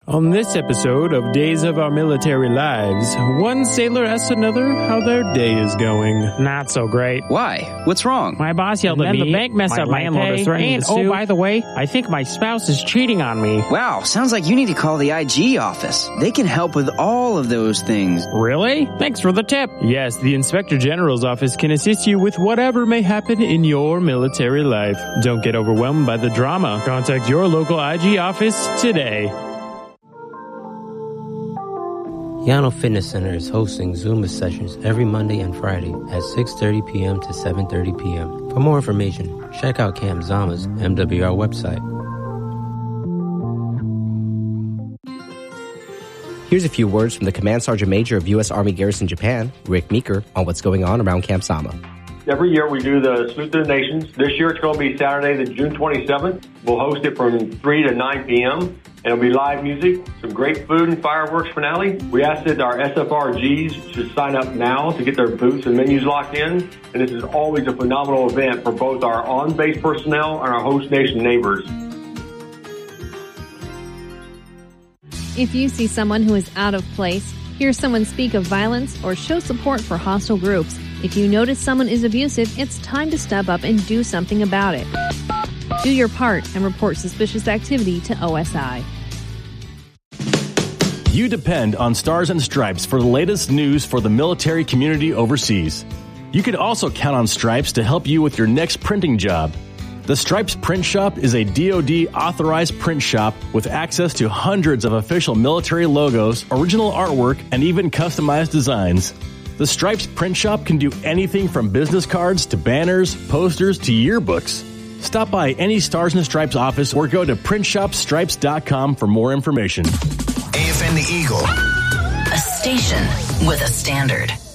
On this episode of Days of Our Military Lives, one sailor asks another how their day is going. Not so great. Why? What's wrong? My boss yelled at me. The bank messed my up my landlord pay. is threatening And, to sue. oh, by the way, I think my spouse is cheating on me. Wow, sounds like you need to call the IG office. They can help with all of those things. Really? Thanks for the tip. Yes, the Inspector General's office can assist you with whatever may happen in your military life. Don't get overwhelmed by the drama. Contact your local IG office today. Yano Fitness Center is hosting Zumba sessions every Monday and Friday at 6:30 p.m. to 7:30 p.m. For more information, check out Camp Zama's MWR website. Here's a few words from the Command Sergeant Major of U.S. Army Garrison Japan, Rick Meeker, on what's going on around Camp Zama. Every year we do the Salute to the Nations. This year it's going to be Saturday, the June 27th. We'll host it from 3 to 9 p.m. And it'll be live music, some great food and fireworks finale. We asked that our SFRGs should sign up now to get their booths and menus locked in. And this is always a phenomenal event for both our on-base personnel and our host nation neighbors. If you see someone who is out of place, hear someone speak of violence, or show support for hostile groups, if you notice someone is abusive, it's time to step up and do something about it. Do your part and report suspicious activity to OSI. You depend on Stars and Stripes for the latest news for the military community overseas. You can also count on Stripes to help you with your next printing job. The Stripes Print Shop is a DoD authorized print shop with access to hundreds of official military logos, original artwork, and even customized designs. The Stripes Print Shop can do anything from business cards to banners, posters to yearbooks. Stop by any Stars and Stripes office or go to printshopstripes.com for more information. AFN The Eagle. A station with a standard.